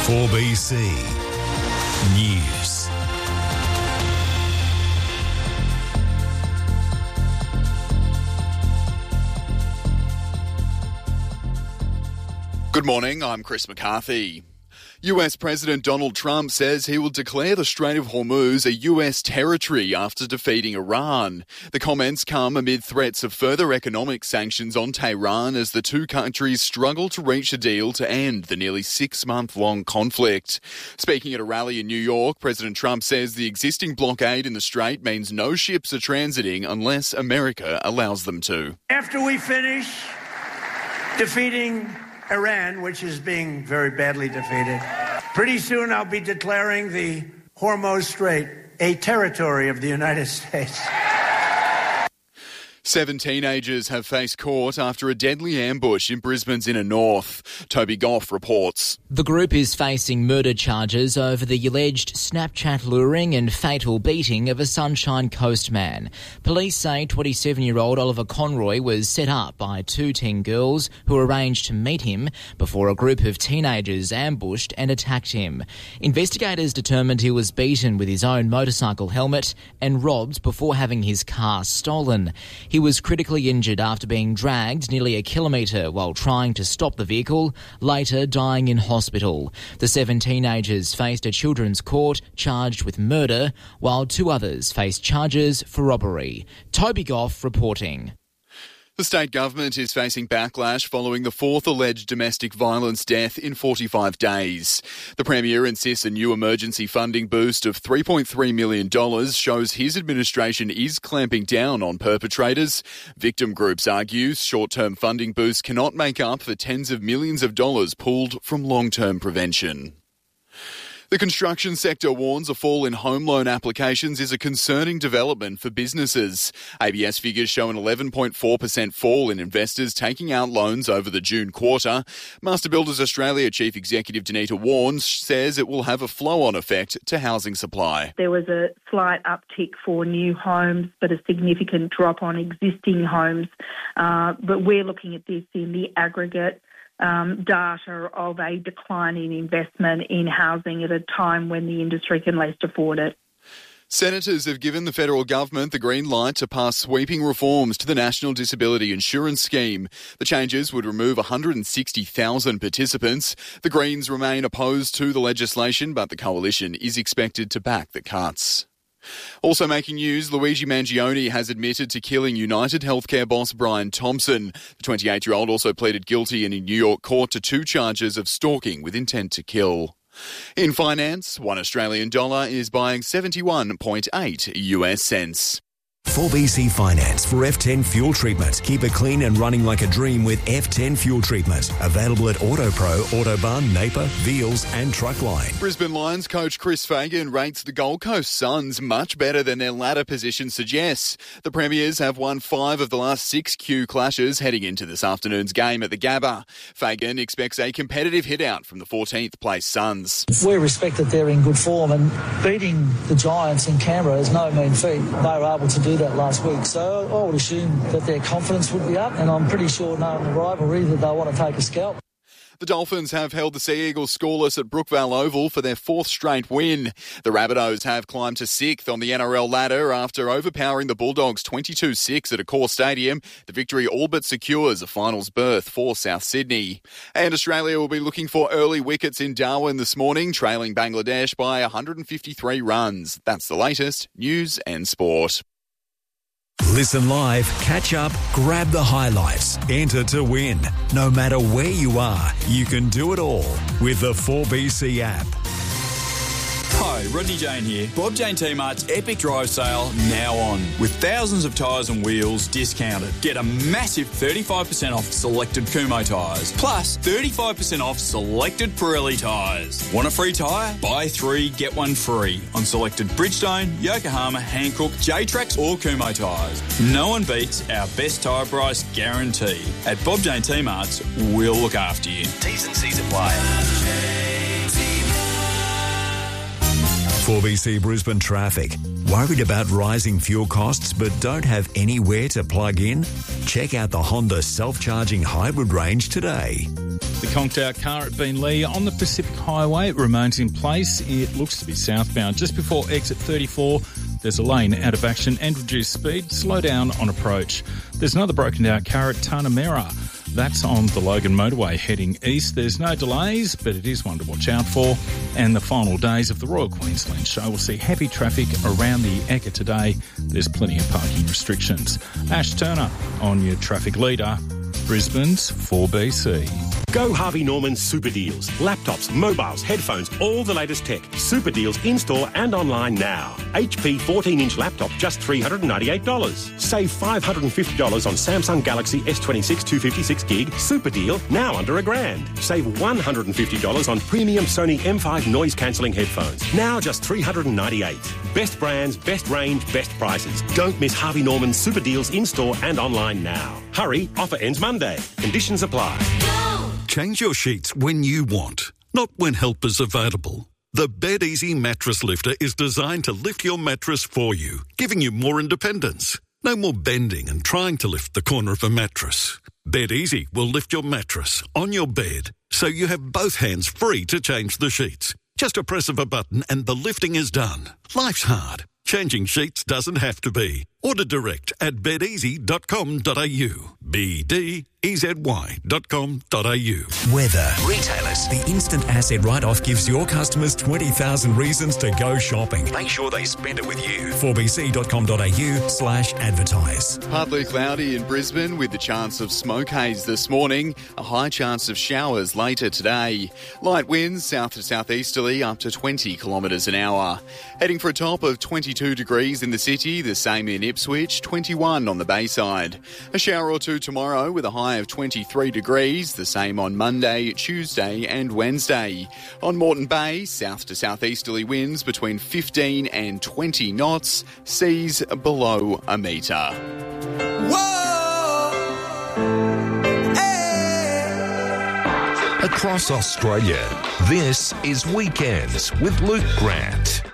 4BC News. Good morning, I'm Chris McCarthy. US President Donald Trump says he will declare the Strait of Hormuz a US territory after defeating Iran. The comments come amid threats of further economic sanctions on Tehran as the two countries struggle to reach a deal to end the nearly 6-month-long conflict. Speaking at a rally in New York, President Trump says the existing blockade in the strait means no ships are transiting unless America allows them to. After we finish defeating Iran, which is being very badly defeated, pretty soon I'll be declaring the Hormuz Strait a territory of the United States. 7 teenagers have faced court after a deadly ambush in Brisbane's inner north. Toby Goff reports. The group is facing murder charges over the alleged Snapchat luring and fatal beating of a Sunshine Coast man. Police say 27-year-old Oliver Conroy was set up by 2 teen girls who arranged to meet him before a group of teenagers ambushed and attacked him. Investigators determined he was beaten with his own motorcycle helmet and robbed before having his car stolen. He was critically injured after being dragged nearly a kilometre while trying to stop the vehicle, later dying in hospital. The 7 teenagers faced a children's court charged with murder, while 2 others faced charges for robbery. Toby Goff reporting. The state government is facing backlash following the 4th alleged domestic violence death in 45 days. The Premier insists a new emergency funding boost of $3.3 million shows his administration is clamping down on perpetrators. Victim groups argue short-term funding boosts cannot make up for tens of millions of dollars pulled from long-term prevention. The construction sector warns a fall in home loan applications is a concerning development for businesses. ABS figures show an 11.4% fall in investors taking out loans over the June quarter. Master Builders Australia Chief Executive Danita Warnes says it will have a flow-on effect to housing supply. There was a slight uptick for new homes, but a significant drop on existing homes. But we're looking at this in the aggregate data of a decline in investment in housing at a time when the industry can least afford it. Senators have given the federal government the green light to pass sweeping reforms to the National Disability Insurance Scheme. The changes would remove 160,000 participants. The Greens remain opposed to the legislation, but the coalition is expected to back the cuts. Also making news, Luigi Mangione has admitted to killing United Healthcare boss Brian Thompson. The 28-year-old also pleaded guilty in a New York court to 2 charges of stalking with intent to kill. In finance, $1 Australian is buying 71.8 US cents. 4BC Finance for F10 fuel treatment. Keep it clean and running like a dream with F10 fuel treatment. Available at AutoPro, Autobahn, Napier, Veals and Truckline. Brisbane Lions coach Chris Fagan rates the Gold Coast Suns much better than their ladder position suggests. The Premiers have won 5 of the last 6 Q clashes heading into this afternoon's game at the Gabba. Fagan expects a competitive hit-out from the 14th place Suns. We respect that they're in good form, and beating the Giants in Canberra is no mean feat. They were able to do that last week, so I would assume that their confidence would be up, and I'm pretty sure knowing the rivalry that they'll want to take a scalp. The Dolphins have held the Sea Eagles scoreless at Brookvale Oval for their 4th straight win. The Rabbitohs have climbed to 6th on the NRL ladder after overpowering the Bulldogs 22-6 at Accor Stadium. The victory all but secures a finals berth for South Sydney. And Australia will be looking for early wickets in Darwin this morning, trailing Bangladesh by 153 runs. That's the latest news and sport. Listen live, catch up, grab the highlights, enter to win. No matter where you are, you can do it all with the 4BC app. Hi, Rodney Jane here. Bob Jane T-Mart's epic drive sale now on. With thousands of tyres and wheels discounted. Get a massive 35% off selected Kumho tyres. Plus 35% off selected Pirelli tyres. Want a free tyre? Buy 3, get 1 free on selected Bridgestone, Yokohama, Hankook, J-Trax or Kumho tyres. No one beats our best tyre price guarantee. At Bob Jane T-Mart's, we'll look after you. T's and C's apply. 4BC Brisbane traffic. Worried about rising fuel costs but don't have anywhere to plug in? Check out the Honda self-charging hybrid range today. The conked-out car at Beenleigh on the Pacific Highway remains in place. It looks to be southbound. Just before exit 34, there's a lane out of action and reduced speed. Slow down on approach. There's another broken-down car at Tanamera. That's on the Logan motorway heading east. There's no delays, but it is one to watch out for. And the final days of the Royal Queensland Show will see heavy traffic around the Ekka today. There's plenty of parking restrictions. Ash Turner on your traffic leader, Brisbane's 4BC. Go Harvey Norman Super Deals. Laptops, mobiles, headphones, all the latest tech. Super Deals in-store and online now. HP 14-inch laptop, just $398. Save $550 on Samsung Galaxy S26 256 gig. Super deal, now under $1,000. Save $150 on premium Sony M5 noise-cancelling headphones. Now just $398. Best brands, best range, best prices. Don't miss Harvey Norman Super Deals in-store and online now. Hurry, offer ends Monday. Conditions apply. Change your sheets when you want, not when help is available. The BedEasy Mattress Lifter is designed to lift your mattress for you, giving you more independence. No more bending and trying to lift the corner of a mattress. BedEasy will lift your mattress on your bed, so you have both hands free to change the sheets. Just a press of a button and the lifting is done. Life's hard. Changing sheets doesn't have to be. Order direct at bedeasy.com.au. BDEZY.com.au. Weather. Retailers. The instant asset write-off gives your customers 20,000 reasons to go shopping. Make sure they spend it with you. 4bc.com.au/advertise. Partly cloudy in Brisbane with the chance of smoke haze this morning. A high chance of showers later today. Light winds south to southeasterly up to 20 kilometres an hour. Heading for a top of 22 degrees in the city, the same in Ipswich, 21 on the Bayside. A shower or two tomorrow with a high of 23 degrees, the same on Monday, Tuesday and Wednesday. On Moreton Bay, south to southeasterly winds between 15 and 20 knots, seas below a metre. Across Australia, this is Weekends with Luke Grant.